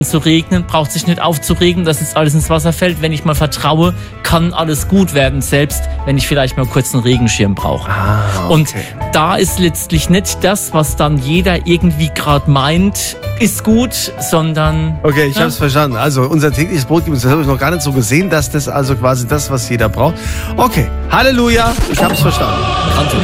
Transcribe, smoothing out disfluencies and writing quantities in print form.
zu regnen, braucht sich nicht aufzuregen, dass jetzt alles ins Wasser fällt. Wenn ich mal vertraue, kann alles gut werden, selbst wenn ich vielleicht mal kurz einen Regenschirm brauche. Okay. Und da ist letztlich nicht das, was dann jeder irgendwie gerade meint, ist gut, sondern... Okay, ich habe es verstanden. Also unser tägliches Brot gibt es, das habe ich noch gar nicht so gesehen, dass das also quasi das, was jeder braucht. Okay, Halleluja, ich habe es verstanden.